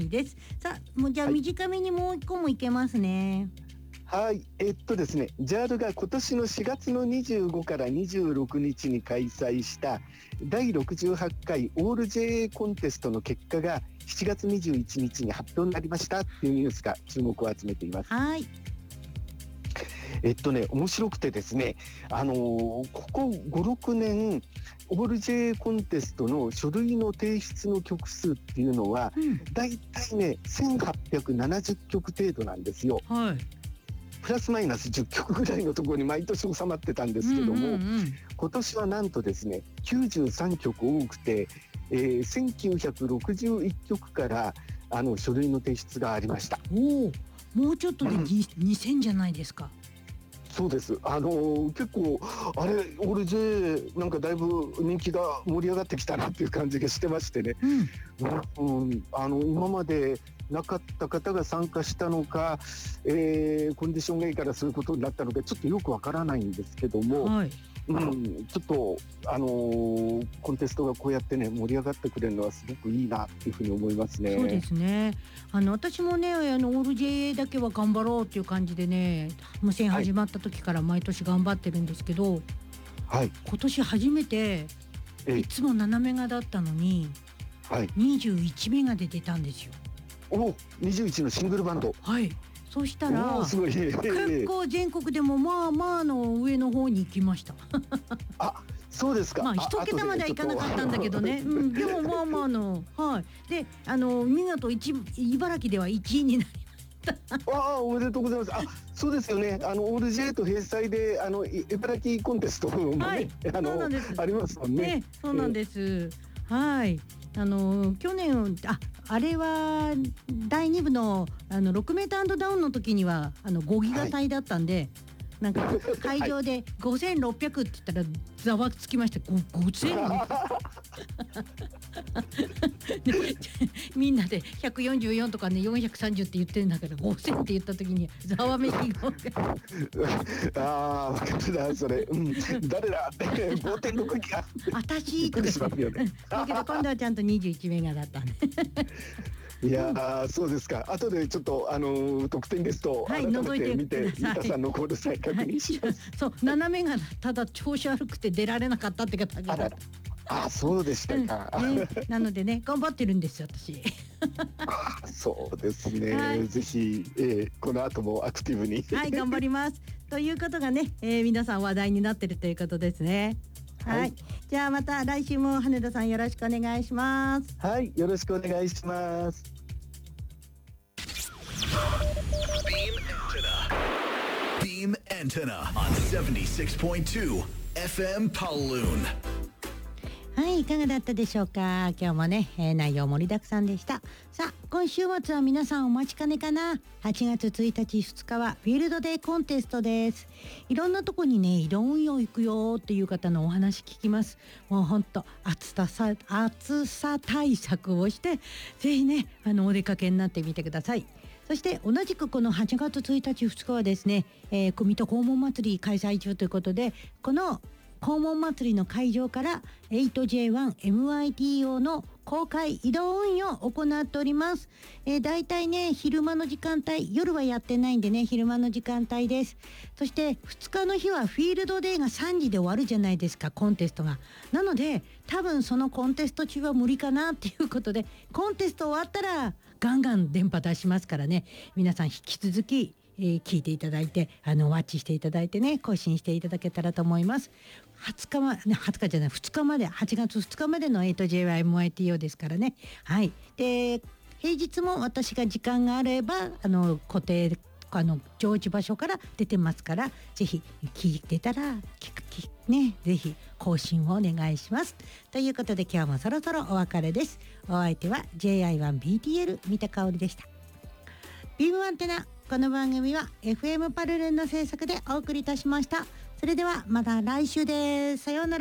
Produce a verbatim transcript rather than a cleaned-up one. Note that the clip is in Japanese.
いです。さあ、もうじゃあ短めにもう一個もいけますね。 はい、えっとですね、ジャールが今年のしがつのにじゅうごからにじゅうろくにちに開催しただいろくじゅうはちかいオール ジェーエー コンテストの結果がしちがつにじゅういちにちに発表になりましたっていうニュースが注目を集めています。 はい。 えっとね、面白くてですね、あのー、ここご、ろくねんオール ジェーエー コンテストの書類の提出の曲数っていうのは、うん、だいたいねせんはっぴゃくななじゅっきょく程度なんですよ。 はい。 プラスマイナスじゅっきょくぐらいのところに毎年収まってたんですけども、うんうんうん、今年はなんとですねきゅうじゅうさんきょく多くて、えー、せんきゅうひゃくろくじゅういっきょくからあの書類の提出がありました。 おお、もうちょっとで、うん、にせんじゃないですか。 そうです。あのー、結構あれオール ジェーエー なんかだいぶ人気が盛り上がってきたなっていう感じがしてましてね、うんうん、あの今までなかった方が参加したのか、えー、コンディションがいいからそういうことになったのかちょっとよくわからないんですけども、はい、うん、ちょっと、あのー、コンテストがこうやってね盛り上がってくれるのはすごくいいなっていうふうに思いますね。 そうですね。あの私もねあのオール ジェーエー だけは頑張ろうっていう感じでね無線始まった時から毎年頑張ってるんですけど、はい、今年初めていつもななメガだったのに、はい、にじゅういちメガで出たんですよ。 おにじゅういちのシングルバンド。 はい。そしたらすごい結構全国でもまあまあの上の方に行きましたあ、そうですか。 まあ一桁まではいかなかったんだけどね、うん、でもまあまあのはいであの見事一茨城ではいちいになりましたああ、おめでとうございます。あ、そうですよね。あのオール ジェーエー と閉鎖であの茨城コンテストもね、はい、あのありますもんね。ね、 そうなんです、えー、はい。あの去年ああれはだいにぶのあのろくメーター&ダウンの時にはあのごギガ帯だったんで、はい、なんか会場でごせんろっぴゃくって言ったらざわつきました。ごせんみんなでひゃくよんじゅうよんとかねよんひゃくさんじゅうって言ってるんだけどごせんって言った時にざわめきがああ分かったそれ、うん、誰だってごてんろくギガあたしとかだけど今度はちゃんとにじゅういちメガだったねいやー、そうですか。後でちょっとあのー、得点リストを改めて見て、三田さんのコールさえ確認します。 はい、そう、ななメガただ調子悪くて出られなかったって方が。 ああ、そうでしたか、 うんね。なのでね、頑張ってるんですよ、私。 あ、そうですね。はい、ぜひ、えー、この後もアクティブに。 はい、頑張ります。ということがね、えー、皆さん話題になってるということですね。はい、はい、じゃあまた来週も羽田さんよろしくお願いします。 はい、よろしくお願いします。 Beam Antenna on セブンティシックスポイントツー エフエム Paloon。 はい、いかがだったでしょうか。今日もね、えー、内容盛りだくさんでした。さあ、今週末は皆さんお待ちかねかな。はちがつついたちふつかはフィールドデーコンテストです。いろんなとこにね移動運用行くよっていう方のお話聞きます。もうほんと暑ささ暑さ対策をしてぜひねあのお出かけになってみてください。そして同じくこのはちがつついたちふつかはですね、えー、組と黄門祭り開催中ということで、この黄門祭りの会場から エイトジェーワンエムアイティー 用の公開移動運用を行っております。えー、だいたいね昼間の時間帯、夜はやってないんでね昼間の時間帯です。そしてふつかの日はフィールドデーがさんじで終わるじゃないですか、コンテストが。なので多分そのコンテスト中は無理かなっていうことで、コンテスト終わったらガンガン電波出しますからね、皆さん引き続きえー、聞いていただいてあのワッチしていただいてね更新していただけたらと思います。はつかまはつかじゃないふつかまではちがつふつかまでの エイトジェーワンエムアイティーオー ですからね。はい。で平日も私が時間があればあの固定あの常時場所から出てますから、ぜひ聞いてたら聞く聞ねぜひ更新をお願いします。ということで今日もそろそろお別れです。お相手は ジェイアイワンビーティーエル 三田香織でした。ビームアンテナ、この番組は エフエム パルルンの制作でお送りいたしました。それではまた来週です。さようなら。